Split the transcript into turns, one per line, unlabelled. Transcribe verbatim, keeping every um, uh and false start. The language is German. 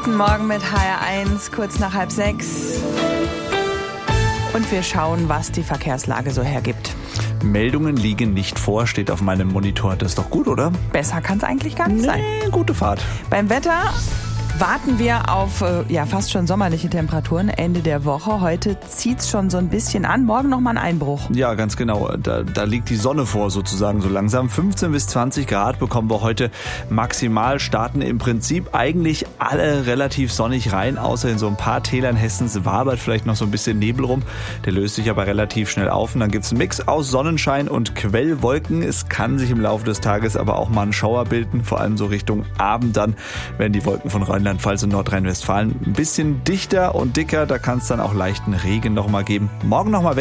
Guten Morgen mit H R eins, kurz nach halb sechs. Und wir schauen, was die Verkehrslage so hergibt.
Meldungen liegen nicht vor, steht auf meinem Monitor. Das ist doch gut, oder?
Besser kann es eigentlich gar nicht
nee,
sein.
Gute Fahrt.
Beim Wetter warten wir auf äh, ja fast schon sommerliche Temperaturen Ende der Woche. Heute zieht's schon so ein bisschen an. Morgen nochmal ein Einbruch.
Ja, ganz genau. Da, da liegt die Sonne vor sozusagen so langsam. fünfzehn bis zwanzig Grad bekommen wir heute maximal. Starten im Prinzip eigentlich alle relativ sonnig rein, außer in so ein paar Tälern Hessens wabert vielleicht noch so ein bisschen Nebel rum. Der löst sich aber relativ schnell auf. Und dann gibt's einen Mix aus Sonnenschein und Quellwolken. Es kann sich im Laufe des Tages aber auch mal ein Schauer bilden, vor allem so Richtung Abend dann, wenn die Wolken von Rheinland-Pfalz und Nordrhein-Westfalen ein bisschen dichter und dicker. Da kann es dann auch leichten Regen nochmal geben. Morgen nochmal